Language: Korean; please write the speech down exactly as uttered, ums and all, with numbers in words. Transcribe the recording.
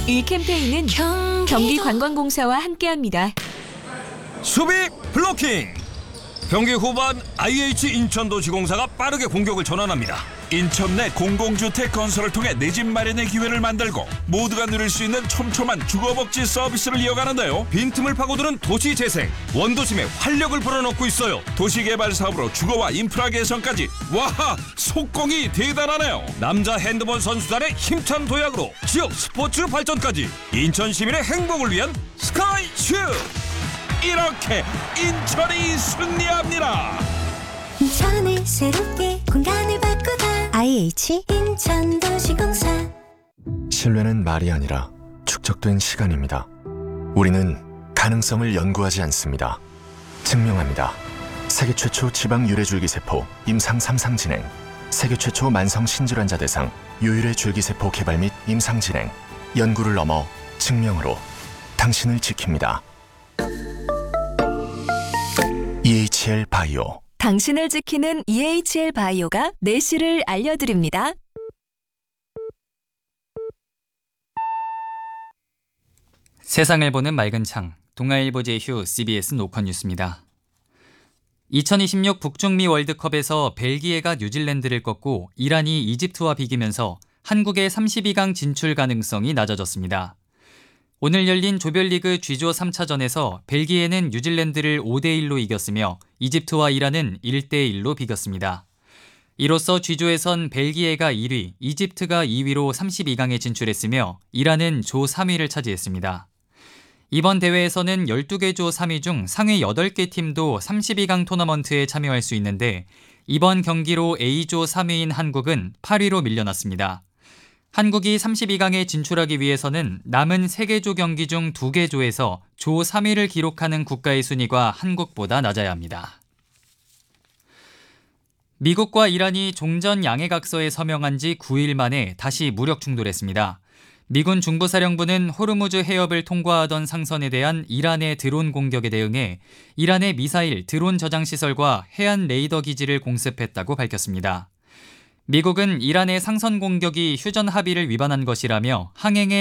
이 캠페인은 경기관광공사와 함께합니다. 수비 블로킹. 경기 후반 아이에이치 인천도시공사가 빠르게 공격을 전환합니다. 인천 내 공공주택 건설을 통해 내 집 마련의 기회를 만들고 모두가 누릴 수 있는 촘촘한 주거복지 서비스를 이어가는데요. 빈틈을 파고드는 도시재생, 원도심에 활력을 불어넣고 있어요. 도시개발 사업으로 주거와 인프라 개선까지. 와하, 속공이 대단하네요. 남자 핸드볼 선수단의 힘찬 도약으로 지역 스포츠 발전까지. 인천 시민의 행복을 위한 스카이슈. 이렇게 인천이 승리합니다. 인천을 새롭게 공간을 바꾸다. 아이에이치 인천도시공사. 신뢰는 말이 아니라 축적된 시간입니다. 우리는 가능성을 연구하지 않습니다. 증명합니다. 세계 최초 지방 유래줄기세포 임상 삼 상 진행, 세계 최초 만성 신질환자 대상 유일의 줄기세포 개발 및 임상 진행. 연구를 넘어 증명으로 당신을 지킵니다. 이에이치엘 바이오. 당신을 지키는 이에이치엘 바이오가 내실을 알려드립니다. 세상을 보는 맑은 창, 동아일보 제휴 씨비에스 노컷 뉴스입니다. 이천이십육 북중미 월드컵에서 벨기에가 뉴질랜드를 꺾고 이란이 이집트와 비기면서 한국의 삼십이 강 진출 가능성이 낮아졌습니다. 오늘 열린 조별리그 G조 삼 차전에서 벨기에는 뉴질랜드를 오 대 일로 이겼으며 이집트와 이란은 일 대 일로 비겼습니다. 이로써 G조에선 벨기에가 일 위, 이집트가 이 위로 삼십이 강에 진출했으며 이란은 조 삼 위를 차지했습니다. 이번 대회에서는 열두 개 조 삼 위 중 상위 여덟 개 팀도 삼십이 강 토너먼트에 참여할 수 있는데 이번 경기로 A조 삼 위인 한국은 팔 위로 밀려났습니다. 한국이 삼십이 강에 진출하기 위해서는 남은 세 개 조 경기 중 두 개 조에서 조 삼 위를 기록하는 국가의 순위가 한국보다 낮아야 합니다. 미국과 이란이 종전 양해각서에 서명한 지 구 일 만에 다시 무력 충돌했습니다. 미군 중부사령부는 호르무즈 해협을 통과하던 상선에 대한 이란의 드론 공격에 대응해 이란의 미사일, 드론 저장 시설과 해안 레이더 기지를 공습했다고 밝혔습니다. 미국은 이란의 상선 공격이 휴전 합의를 위반한 것이라며 항행에